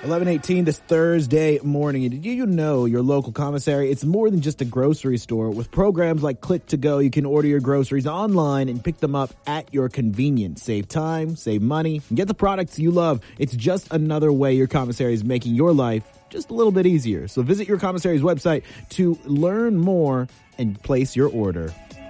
11:18 this Thursday morning. And did you know your local commissary, it's more than just a grocery store. With programs like Click to Go, you can order your groceries online and pick them up at your convenience. Save time, save money, and get the products you love. It's just another way your commissary is making your life just a little bit easier. So visit your commissary's website to learn more and place your order.